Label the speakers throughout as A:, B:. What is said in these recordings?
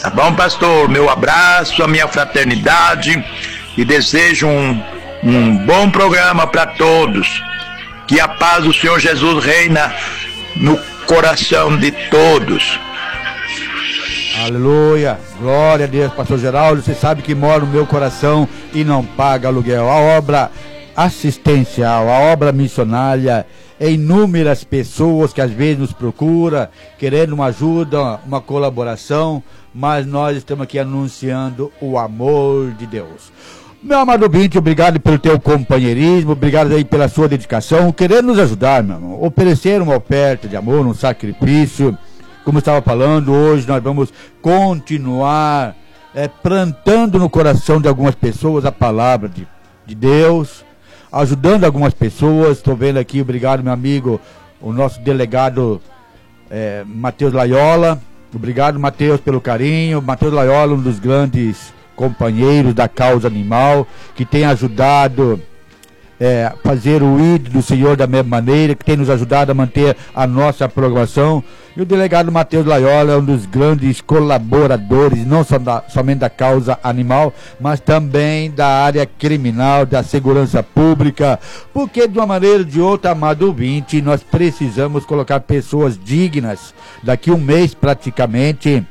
A: Tá bom, pastor? Meu abraço, a minha fraternidade e desejo um bom programa para todos. Que a paz do Senhor Jesus reina no coração de todos.
B: Aleluia, glória a Deus, pastor Geraldo. Você sabe que mora no meu coração e não paga aluguel. A obra assistencial, a obra missionária, inúmeras pessoas que às vezes nos procuram querendo uma ajuda, uma colaboração, mas nós estamos aqui anunciando o amor de Deus. Meu amado ouvinte, obrigado pelo teu companheirismo, obrigado aí pela sua dedicação, querendo nos ajudar, meu irmão, oferecer uma oferta de amor, um sacrifício. Como eu estava falando, hoje nós vamos continuar plantando no coração de algumas pessoas a palavra de Deus, ajudando algumas pessoas. Estou vendo aqui, obrigado meu amigo, o nosso delegado Matheus Laiola. Obrigado, Matheus, pelo carinho. Matheus Laiola, um dos grandes companheiros da causa animal, que tem ajudado fazer o ID do Senhor da mesma maneira, que tem nos ajudado a manter a nossa programação. E o delegado Matheus Laiola é um dos grandes colaboradores, não somente da causa animal, mas também da área criminal, da segurança pública, porque de uma maneira ou de outra, amado ouvinte, nós precisamos colocar pessoas dignas. Daqui um mês praticamente,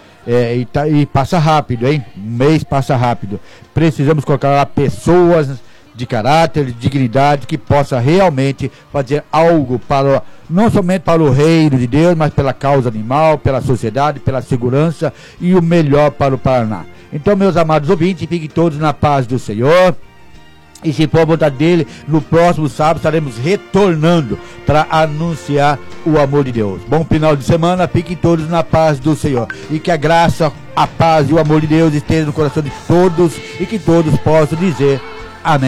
B: e passa rápido, hein? Um mês passa rápido. Precisamos colocar lá pessoas de caráter, de dignidade, que possa realmente fazer algo para, não somente para o reino de Deus, mas pela causa animal, pela sociedade, pela segurança e o melhor para o Paraná. Então, meus amados ouvintes, fiquem todos na paz do Senhor. E se for a vontade dele, no próximo sábado estaremos retornando para anunciar o amor de Deus. Bom final de semana, fiquem todos na paz do Senhor. E que a graça, a paz e o amor de Deus estejam no coração de todos e que todos possam dizer amém.